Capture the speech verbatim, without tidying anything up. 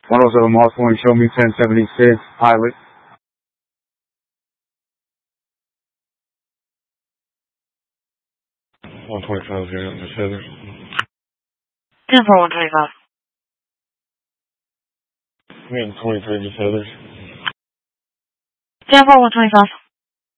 one oh seven Mars Point, show me ten seventy-six, pilot. one twenty-five, zero, Miss Heather. ten four, one twenty-five. one twenty-three, Miss Heather. ten four, one twenty-five.